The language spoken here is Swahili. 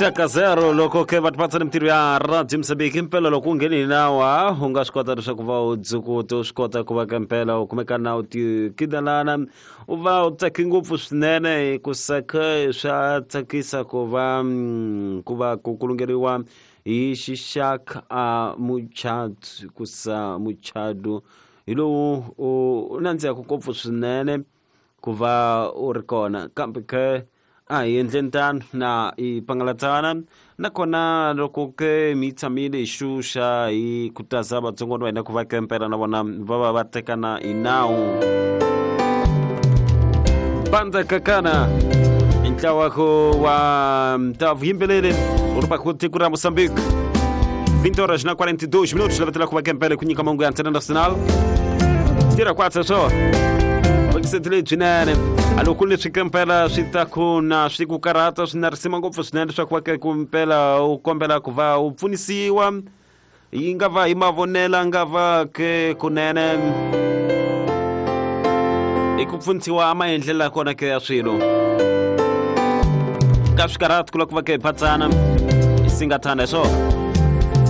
Taka zero loko ke vatipatsa mitiru ya Radio Msabiki mpela loko ngeni nawa unga swi kota leswaku va u dzukuta u swi kota ku va ka mpela u kumeka na u tikidalana u va u tsaki ngopfu swinene ku saka swa tsakisa ku va ku kulungeriwa hi xixaka a muchado kusa muchado hi lowu u nandziha ku ngopfu swinene ku va u ri kona kambe ke hi endleni tano na ipangalatana nakona loko ke mi tshamile xuxa hi khutaza vatsongo va hina ku va kempela na vona va va tekana hi nawu banda kakana ntlawa ko wa ta vuyimbeleri uri va ku tiko ra Moçambique 20 horas na 42 minutos levatela ku va kempela ku nyika mangu ya international tira 4 so Sentile jinene aloko leswi kempela swi ta kuna swi ku karata swi narisima ngopfu swinene leswaku va ke kumpela u kombela ku va u pfunisiwa yi nga va hi mavonela nga va ke kunene i ku pfunisiwa maendlela kona ke ya swilo ka swi karata ku la ku va ke phatsana singathana so